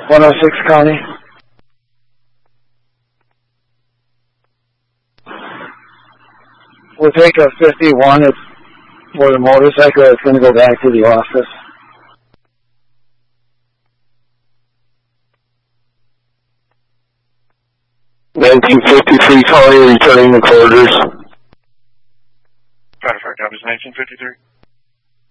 106 County. We'll take a 51 for the motorcycle. It's going to go back to the office. 1953 County, returning the quarters. Try to fire copies 1953.